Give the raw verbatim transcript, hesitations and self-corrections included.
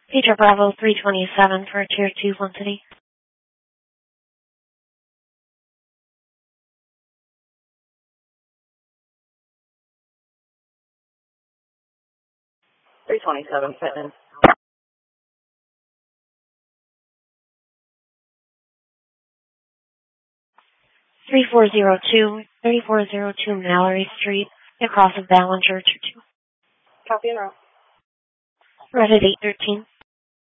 Peter Bravo three twenty-seven for Tier two One City. three twenty-seven, Pittman. three four zero two, three four zero two Mallory Street, across of Ballinger two two. Copy and route. Red at eight thirteen.